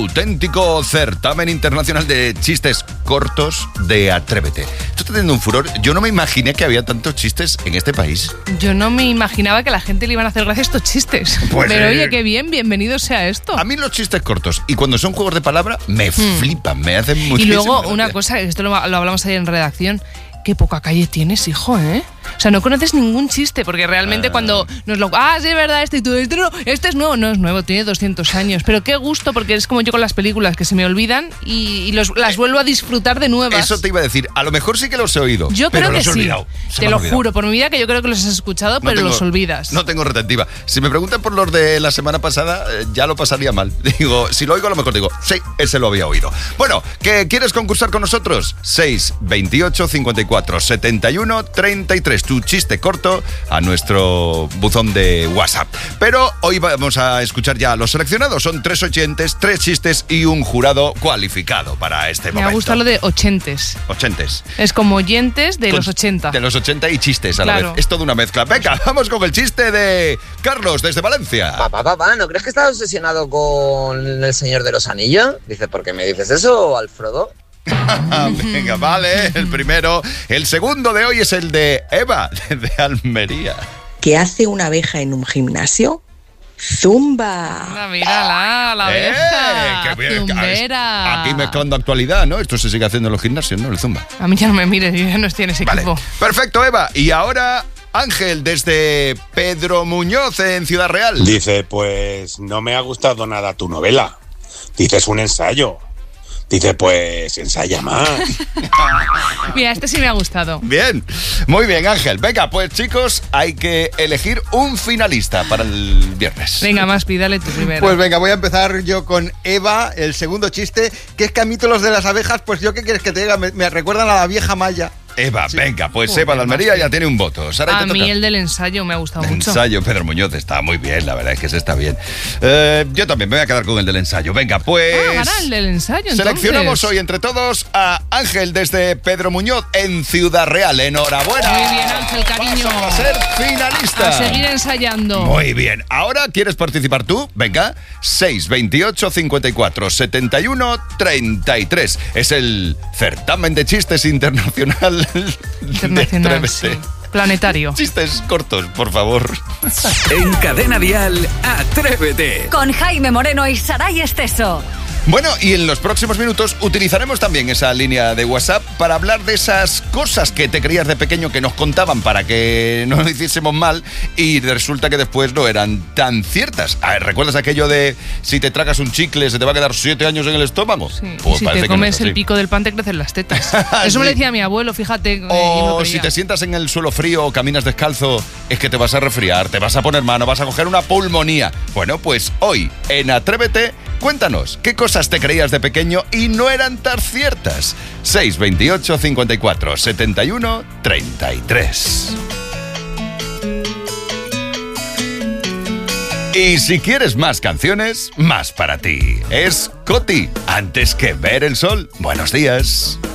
auténtico certamen internacional de chistes cortos de Atrévete. Esto está teniendo un furor. Yo no me imaginé que había tantos chistes en este país. Yo no me imaginaba que a la gente le iban a hacer gracia estos chistes. Pues, pero oye, qué bien, bienvenido sea esto. A mí los chistes cortos y cuando son juegos de palabra me flipan, me hacen muchísimo. Y luego gracia. una cosa, esto lo hablamos ayer en redacción, qué poca calle tienes, hijo, ¿eh? O sea, no conoces ningún chiste, porque realmente cuando nos lo... sí, es verdad, este y tú, este es nuevo. No es nuevo, tiene 200 años. Pero qué gusto, porque es como yo con las películas, que se me olvidan y las vuelvo a disfrutar de nuevas. Eso te iba a decir. A lo mejor sí que los he oído. Yo pero creo que los he sí. olvidado. Te lo juro, por mi vida, que yo creo que los has escuchado, pero los olvidas. No tengo retentiva. Si me preguntan por los de la semana pasada, ya lo pasaría mal. Digo, si lo oigo, a lo mejor digo, sí, ese lo había oído. Bueno, ¿qué quieres concursar con nosotros? 6 28 54 71 33. Tu chiste corto a nuestro buzón de WhatsApp. Pero hoy vamos a escuchar ya a los seleccionados. Son 3 oyentes, 3 chistes y un jurado cualificado para este momento. Me ha gustado lo de ochentes. Ochentes. Es como oyentes de los 80. De los 80 y chistes a la vez. Es toda una mezcla. Venga, vamos con el chiste de Carlos desde Valencia. Papá, ¿no crees que estás obsesionado con el Señor de los Anillos? Dice, ¿por qué me dices eso, Alfredo? Venga, vale, el primero. El segundo de hoy es el de Eva, de Almería. ¿Qué hace una abeja en un gimnasio? ¡Zumba! Mírala, la abeja. ¡Qué bien! Zumbera. Aquí mezclando actualidad, ¿no? Esto se sigue haciendo en los gimnasios, ¿no? El zumba. A mí ya no me mires, yo ya no estoy en ese equipo. Perfecto, Eva. Y ahora Ángel, desde Pedro Muñoz, en Ciudad Real. Dice, pues no me ha gustado nada tu novela. Dice, es un ensayo. Dice, pues ensaya más. Mira, este sí me ha gustado. Bien, muy bien, Ángel. Venga, pues chicos, hay que elegir un finalista para el viernes. Venga, más pídale tú primero. Pues venga, voy a empezar yo con Eva, el segundo chiste, que es que a mí todos los de las abejas, pues yo qué quieres que te diga, me recuerdan a la vieja Maya. Eva, sí. Venga, pues Eva de Almería ya tiene un voto. Sara, a mí el del ensayo me ha gustado mucho. Ensayo, Pedro Muñoz, está muy bien, la verdad es que ese está bien. Yo también me voy a quedar con el del ensayo. Venga, pues... Gana el del ensayo, entonces. Seleccionamos hoy entre todos a Ángel desde Pedro Muñoz en Ciudad Real. ¡Enhorabuena! Muy bien, Ángel, cariño. Vas a ser finalista. A seguir ensayando. Muy bien. Ahora, ¿quieres participar tú? Venga, 6 28 54 71 33. Es el certamen de chistes internacional. Internacional, sí. Planetario. Chistes cortos, por favor. En Cadena Dial, Atrévete. Con Jaime Moreno y Saray Esteso. Bueno, y en los próximos minutos utilizaremos también esa línea de WhatsApp para hablar de esas cosas que te creías de pequeño que nos contaban para que no lo hiciésemos mal y resulta que después no eran tan ciertas. A ver, ¿recuerdas aquello de si te tragas un chicle se te va a quedar 7 años en el estómago? Sí. Pues si te comes el pico del pan te crecen las tetas. Eso me lo decía mi abuelo, fíjate. O si te sientas en el suelo frío o caminas descalzo, es que te vas a resfriar, te vas a poner mano, vas a coger una pulmonía. Bueno, pues hoy en Atrévete, cuéntanos, ¿qué cosas te creías de pequeño y no eran tan ciertas? 6 28 54 71 33. Y si quieres más canciones, más para ti. Es Coti, antes que ver el sol. Buenos días.